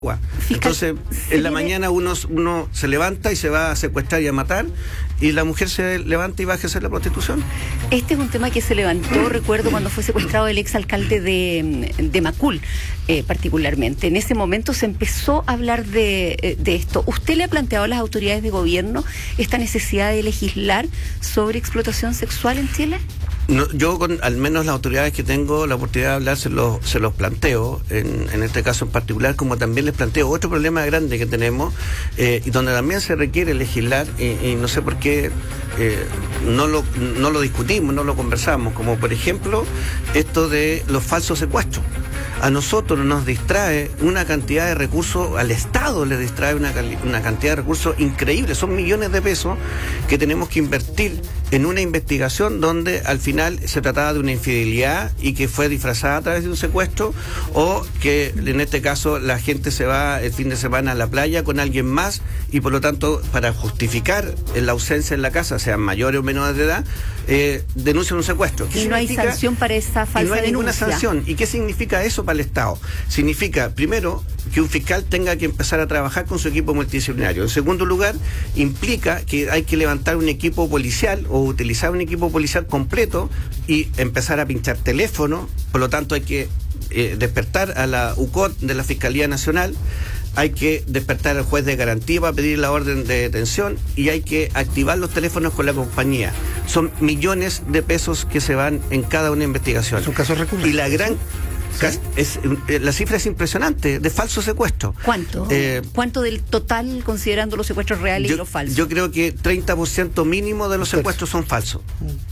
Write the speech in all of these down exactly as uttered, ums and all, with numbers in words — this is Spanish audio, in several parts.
Entonces, en la mañana uno, uno se levanta y se va a secuestrar y a matar, y la mujer se levanta y va a ejercer la prostitución. Este es un tema que se levantó, recuerdo, cuando fue secuestrado el exalcalde de, de Macul, eh, particularmente. En ese momento se empezó a hablar de, de esto. ¿Usted le ha planteado a las autoridades de gobierno esta necesidad de legislar sobre explotación sexual en Chile? No, yo, con al menos las autoridades que tengo la oportunidad de hablar, se los, se los planteo, en, en este caso en particular, como también les planteo otro problema grande que tenemos, eh, y donde también se requiere legislar, y, y no sé por qué eh, no, lo, no lo discutimos, no lo conversamos, como por ejemplo esto de los falsos secuestros. A nosotros nos distrae una cantidad de recursos, al Estado le distrae una, una cantidad de recursos increíble, son millones de pesos que tenemos que invertir en una investigación donde al final se trataba de una infidelidad y que fue disfrazada a través de un secuestro, o que en este caso la gente se va el fin de semana a la playa con alguien más y por lo tanto para justificar la ausencia en la casa, sean mayores o menores de edad, eh, denuncian un secuestro. Y no hay sanción para esa falsa denuncia. Y no hay ninguna sanción. ¿Y qué significa eso para el Estado? Significa, primero, que un fiscal tenga que empezar a trabajar con su equipo multidisciplinario. En segundo lugar, implica que hay que levantar un equipo policial o utilizar un equipo policial completo y empezar a pinchar teléfono. Por lo tanto, hay que eh, despertar a la U C O T de la Fiscalía Nacional, hay que despertar al juez de garantía para pedir la orden de detención y hay que activar los teléfonos con la compañía. Son millones de pesos que se van en cada una investigación. Es un caso recurrente. Y la gran... ¿Sí? Es, la cifra es impresionante, de falsos secuestros. ¿Cuánto? Eh, ¿Cuánto del total, considerando los secuestros reales yo, y los falsos? Yo creo que treinta por ciento mínimo de los secuestros son falsos.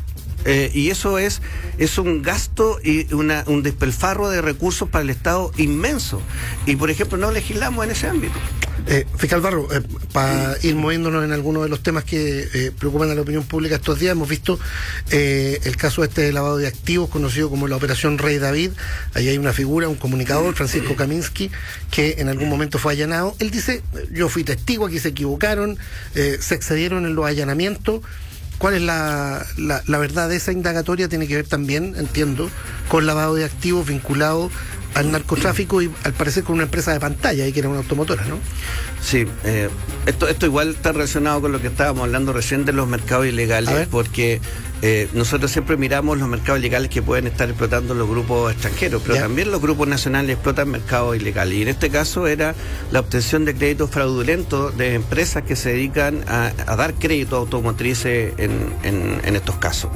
Eh, y eso es es un gasto y una, un despilfarro de recursos para el Estado inmenso. Y, por ejemplo, no legislamos en ese ámbito. Eh, Fiscal Barro, eh, para ir moviéndonos en algunos de los temas que eh, preocupan a la opinión pública estos días, hemos visto eh, el caso este de lavado de activos, conocido como la Operación Rey David. Ahí hay una figura, un comunicador, Francisco Kaminsky, que en algún momento fue allanado. Él dice, yo fui testigo, aquí se equivocaron, eh, se excedieron en los allanamientos. ¿Cuál es la, la, la verdad de esa indagatoria? Tiene que ver también, entiendo, con lavado de activos vinculado al narcotráfico y al parecer con una empresa de pantalla, ahí que era una automotora, ¿no? Sí, eh, esto, esto igual está relacionado con lo que estábamos hablando recién de los mercados ilegales, porque eh, nosotros siempre miramos los mercados ilegales que pueden estar explotando los grupos extranjeros, pero ya. También los grupos nacionales explotan mercados ilegales, y en este caso era la obtención de créditos fraudulentos de empresas que se dedican a, a dar crédito automotrices en, en, en estos casos.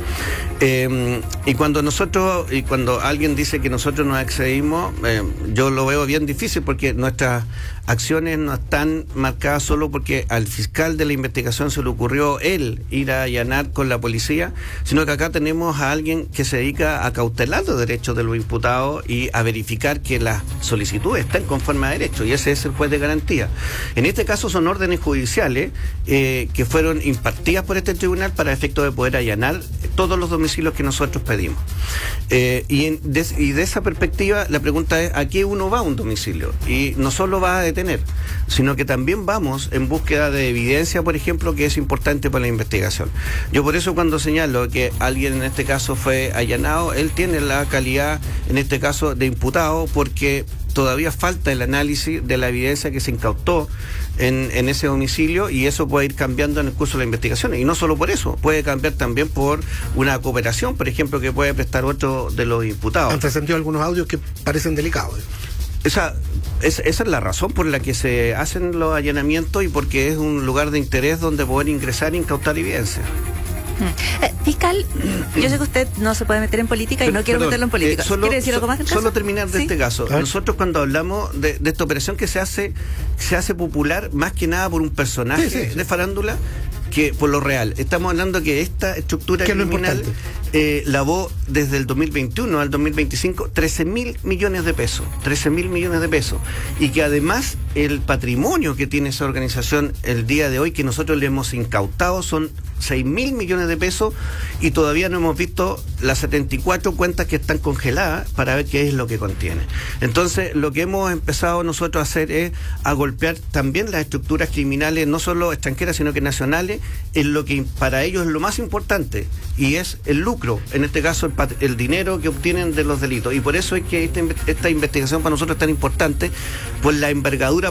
Eh, y cuando nosotros, y cuando alguien dice que nosotros nos excedimos, Eh, yo lo veo bien difícil, porque nuestras acciones no están marcadas solo porque al fiscal de la investigación se le ocurrió él ir a allanar con la policía, sino que acá tenemos a alguien que se dedica a cautelar los derechos de los imputados y a verificar que las solicitudes estén conforme a derecho, y ese es el juez de garantía. En este caso son órdenes judiciales eh, que fueron impartidas por este tribunal para efecto de poder allanar todos los domicilios que nosotros pedimos. Eh, y, en, de, y de esa perspectiva, la pregunta es, ¿a qué uno va a un domicilio? Y no solo va a detener, sino que también vamos en búsqueda de evidencia, por ejemplo, que es importante para la investigación. Yo por eso, cuando señalo que alguien en este caso fue allanado, él tiene la calidad, en este caso, de imputado, porque todavía falta el análisis de la evidencia que se incautó en, en ese domicilio, y eso puede ir cambiando en el curso de la investigación. Y no solo por eso, puede cambiar también por una cooperación, por ejemplo, que puede prestar otro de los imputados. Han trascendido algunos audios que parecen delicados. Esa, es, esa es la razón por la que se hacen los allanamientos, y porque es un lugar de interés donde poder ingresar e incautar evidencia. Eh, fiscal, yo sé que usted no se puede meter en política y no quiero Perdón, meterlo en política. Eh, solo, ¿Quiere decir algo más del caso? Solo terminar de ¿Sí? este caso. Nosotros, cuando hablamos de, de esta operación que se hace, se hace popular más que nada por un personaje sí, sí. de farándula que por lo real. Estamos hablando que esta estructura criminal eh, lavó desde el dos mil veintiuno al dos mil veinticinco trece mil millones de pesos. trece mil millones de pesos. Y que además el patrimonio que tiene esa organización el día de hoy, que nosotros le hemos incautado, son seis mil millones de pesos, y todavía no hemos visto las setenta y cuatro cuentas que están congeladas para ver qué es lo que contiene. Entonces, lo que hemos empezado nosotros a hacer es a golpear también las estructuras criminales, no solo extranjeras, sino que nacionales, en lo que para ellos es lo más importante, y es el lucro, en este caso el, pat- el dinero que obtienen de los delitos. Y por eso es que esta, esta investigación para nosotros es tan importante, por la envergadura